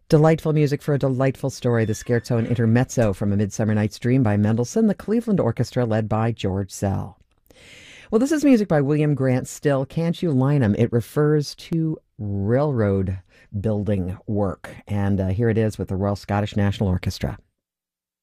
Delightful music for a delightful story. The Scherzo and Intermezzo from A Midsummer Night's Dream by Mendelssohn, the Cleveland Orchestra led by George Szell. Well, this is music by William Grant Still. Can't You Line 'Em? It refers to railroad building work. And here it is with the Royal Scottish National Orchestra.